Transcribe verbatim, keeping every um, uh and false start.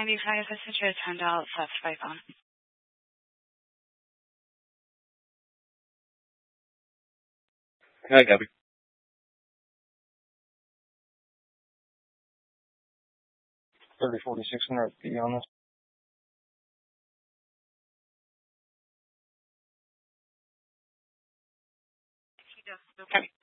ninety-five, this is your ten dollars specify phone. Hi, Gabby. thirty forty-six North B on this. Okay.